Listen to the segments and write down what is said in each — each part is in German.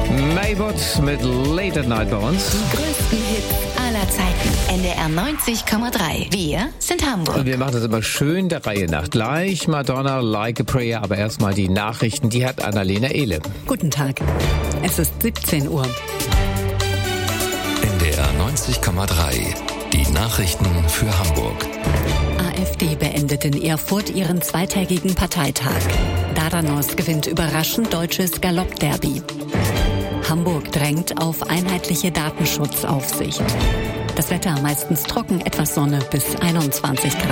Maybot mit Late at Night bei uns. Die größten Hits aller Zeiten. NDR 90,3. Wir sind Hamburg. Und wir machen das immer schön der Reihe nach. Gleich Madonna, Like a Prayer, aber erstmal die Nachrichten, die hat Annalena Ehle. Guten Tag. Es ist 17 Uhr. NDR 90,3. Die Nachrichten für Hamburg. AfD beendet in Erfurt ihren zweitägigen Parteitag. Dardanos gewinnt überraschend deutsches Galoppderby. Hamburg drängt auf einheitliche Datenschutzaufsicht. Das Wetter meistens trocken, etwas Sonne bis 21 Grad.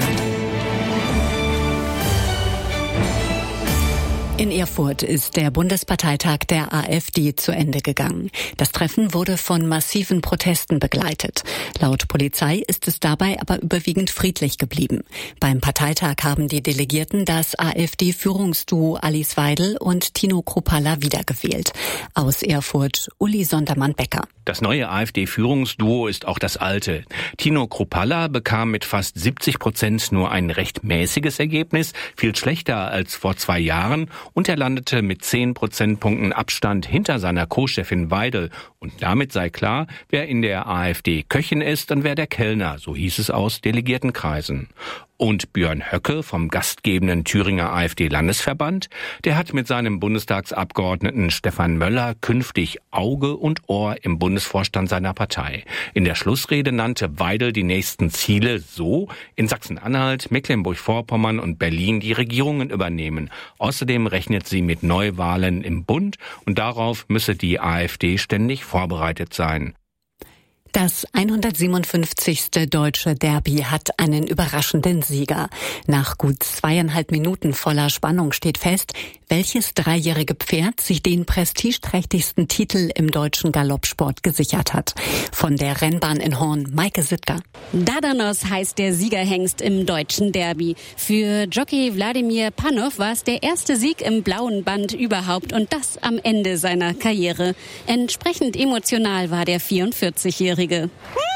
In Erfurt ist der Bundesparteitag der AfD zu Ende gegangen. Das Treffen wurde von massiven Protesten begleitet. Laut Polizei ist es dabei aber überwiegend friedlich geblieben. Beim Parteitag haben die Delegierten das AfD-Führungsduo Alice Weidel und Tino Kruppalla wiedergewählt. Aus Erfurt Uli Sondermann-Becker. Das neue AfD-Führungsduo ist auch das alte. Tino Kruppalla bekam mit fast 70% nur ein recht mäßiges Ergebnis, viel schlechter als vor 2 Jahren, und er landete mit 10 Prozentpunkten Abstand hinter seiner Co-Chefin Weidel. Und damit sei klar, wer in der AfD Köchin ist und wer der Kellner, so hieß es aus Delegiertenkreisen. Und Björn Höcke vom gastgebenden Thüringer AfD-Landesverband, der hat mit seinem Bundestagsabgeordneten Stefan Möller künftig Auge und Ohr im Bundesvorstand seiner Partei. In der Schlussrede nannte Weidel die nächsten Ziele so: in Sachsen-Anhalt, Mecklenburg-Vorpommern und Berlin die Regierungen übernehmen. Außerdem rechnet sie mit Neuwahlen im Bund und darauf müsse die AfD ständig vorbereitet sein. Das 157. deutsche Derby hat einen überraschenden Sieger. Nach gut 2,5 Minuten voller Spannung steht fest, welches 3-jährige Pferd sich den prestigeträchtigsten Titel im deutschen Galoppsport gesichert hat. Von der Rennbahn in Horn, Maike Sittger. Dardanos heißt der Siegerhengst im deutschen Derby. Für Jockey Wladimir Panov war es der erste Sieg im blauen Band überhaupt und das am Ende seiner Karriere. Entsprechend emotional war der 44-Jährige. Das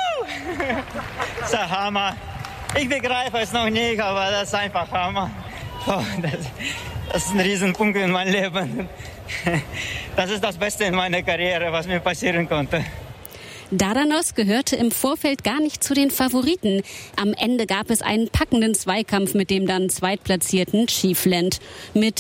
ist der Hammer. Ich begreife es noch nicht, aber das ist einfach Hammer. Oh, das ist ein Riesenpunkt in meinem Leben. Das ist das Beste in meiner Karriere, was mir passieren konnte. Dardanos gehörte im Vorfeld gar nicht zu den Favoriten. Am Ende gab es einen packenden Zweikampf mit dem dann zweitplatzierten Chiefland. Mit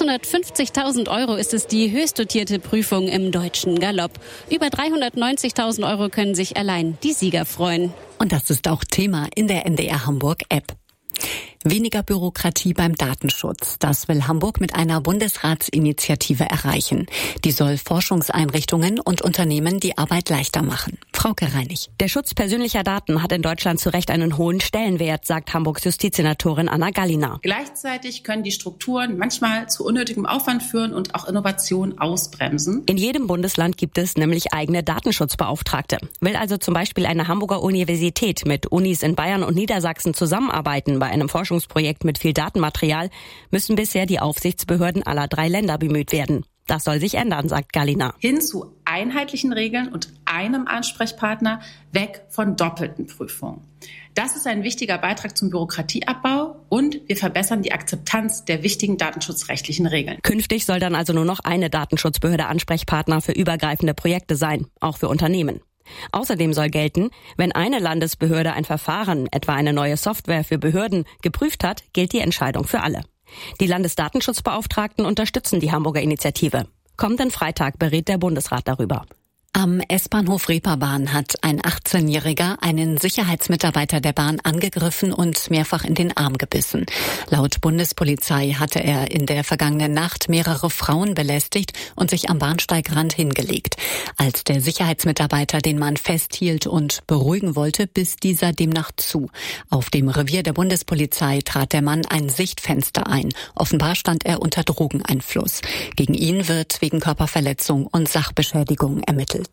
650.000 € ist es die höchst dotierte Prüfung im deutschen Galopp. Über 390.000 € können sich allein die Sieger freuen. Und das ist auch Thema in der NDR Hamburg App. Weniger Bürokratie beim Datenschutz. Das will Hamburg mit einer Bundesratsinitiative erreichen. Die soll Forschungseinrichtungen und Unternehmen die Arbeit leichter machen. Frauke Reinig. Der Schutz persönlicher Daten hat in Deutschland zu Recht einen hohen Stellenwert, sagt Hamburgs Justizsenatorin Anna Gallina. Gleichzeitig können die Strukturen manchmal zu unnötigem Aufwand führen und auch Innovation ausbremsen. In jedem Bundesland gibt es nämlich eigene Datenschutzbeauftragte. Will also zum Beispiel eine Hamburger Universität mit Unis in Bayern und Niedersachsen zusammenarbeiten bei einem Forschungsprojekt mit viel Datenmaterial, müssen bisher die Aufsichtsbehörden aller 3 Länder bemüht werden. Das soll sich ändern, sagt Gallina. Hin zu einheitlichen Regeln und einem Ansprechpartner, weg von doppelten Prüfungen. Das ist ein wichtiger Beitrag zum Bürokratieabbau und wir verbessern die Akzeptanz der wichtigen datenschutzrechtlichen Regeln. Künftig soll dann also nur noch eine Datenschutzbehörde Ansprechpartner für übergreifende Projekte sein, auch für Unternehmen. Außerdem soll gelten, wenn eine Landesbehörde ein Verfahren, etwa eine neue Software für Behörden, geprüft hat, gilt die Entscheidung für alle. Die Landesdatenschutzbeauftragten unterstützen die Hamburger Initiative. Kommenden Freitag berät der Bundesrat darüber. Am S-Bahnhof Reeperbahn hat ein 18-Jähriger einen Sicherheitsmitarbeiter der Bahn angegriffen und mehrfach in den Arm gebissen. Laut Bundespolizei hatte er in der vergangenen Nacht mehrere Frauen belästigt und sich am Bahnsteigrand hingelegt. Als der Sicherheitsmitarbeiter den Mann festhielt und beruhigen wollte, biss dieser demnach zu. Auf dem Revier der Bundespolizei trat der Mann ein Sichtfenster ein. Offenbar stand er unter Drogeneinfluss. Gegen ihn wird wegen Körperverletzung und Sachbeschädigung ermittelt.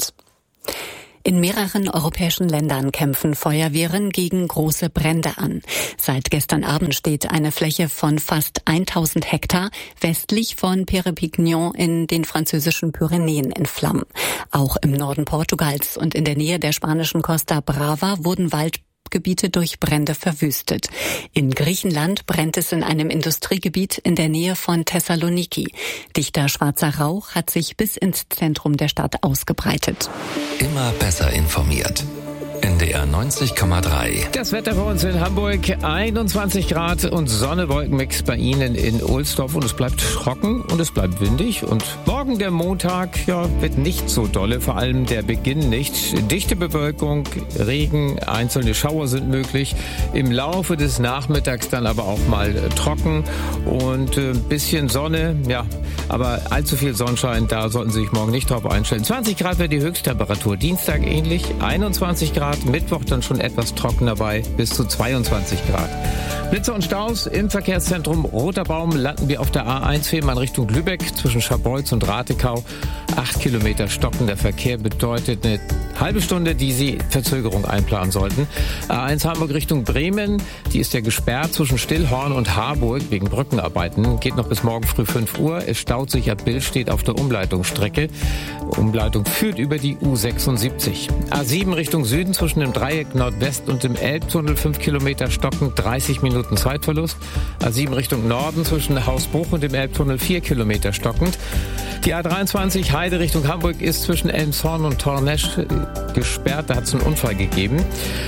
In mehreren europäischen Ländern kämpfen Feuerwehren gegen große Brände an. Seit gestern Abend steht eine Fläche von fast 1000 Hektar westlich von Perpignan in den französischen Pyrenäen in Flammen. Auch im Norden Portugals und in der Nähe der spanischen Costa Brava wurden Hauptgebiete durch Brände verwüstet. In Griechenland brennt es in einem Industriegebiet in der Nähe von Thessaloniki. Dichter schwarzer Rauch hat sich bis ins Zentrum der Stadt ausgebreitet. Immer besser informiert. NDR 90,3. Das Wetter bei uns in Hamburg, 21 Grad und Sonne-Wolkenmix bei Ihnen in Ohlsdorf. Und es bleibt trocken und es bleibt windig. Und morgen der Montag wird nicht so dolle, vor allem der Beginn nicht. Dichte Bewölkung, Regen, einzelne Schauer sind möglich. Im Laufe des Nachmittags dann aber auch mal trocken und ein bisschen Sonne. Ja, aber allzu viel Sonnenschein, da sollten Sie sich morgen nicht drauf einstellen. 20 Grad wird die Höchsttemperatur. Dienstag ähnlich, 21 Grad. Mittwoch dann schon etwas trockener bei bis zu 22 Grad. Blitze und Staus im Verkehrszentrum Roter Baum landen wir auf der A1 Fehmarn Richtung Lübeck zwischen Scharbeutz und Ratekau. 8 Kilometer stockender Verkehr bedeutet eine halbe Stunde, die Sie Verzögerung einplanen sollten. A1 Hamburg Richtung Bremen, die ist ja gesperrt zwischen Stillhorn und Harburg wegen Brückenarbeiten. Geht noch bis morgen früh 5 Uhr. Es staut sich ab Billstedt auf der Umleitungsstrecke. Umleitung führt über die U76. A7 Richtung Süden zwischen dem Dreieck Nordwest und dem Elbtunnel 5 Kilometer stockend, 30 Minuten Zeitverlust. A7 Richtung Norden zwischen Hausbruch und dem Elbtunnel 4 Kilometer stockend. Die A23 Heide Richtung Hamburg ist zwischen Elmshorn und Tornesch gesperrt. Da hat es einen Unfall gegeben.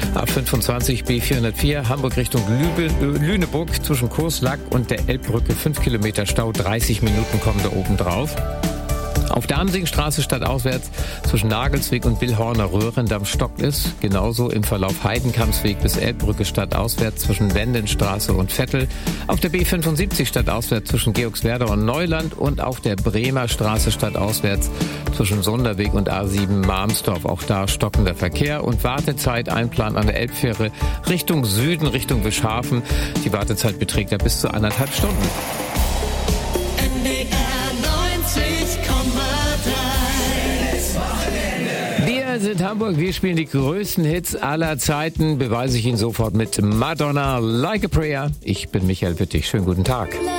A25 B404 Hamburg Richtung Lüneburg zwischen Kurslack und der Elbbrücke 5 Kilometer Stau. 30 Minuten kommen da oben drauf. Auf der Amsingstraße stadtauswärts zwischen Nagelsweg und Billhorner Röhrendamm stockt es. Genauso im Verlauf Heidenkampsweg bis Elbbrücke stadtauswärts zwischen Wendenstraße und Vettel. Auf der B75 stadtauswärts zwischen Georgswerda und Neuland und auf der Bremer Straße stadtauswärts zwischen Sonderweg und A7 Marmsdorf. Auch da stockender Verkehr und Wartezeit einplanen an der Elbfähre Richtung Süden, Richtung Wischhafen. Die Wartezeit beträgt ja bis zu 1,5 Stunden. Wir sind Hamburg, wir spielen die größten Hits aller Zeiten, beweise ich Ihnen sofort mit Madonna, Like a Prayer. Ich bin Michael Wittig, schönen guten Tag.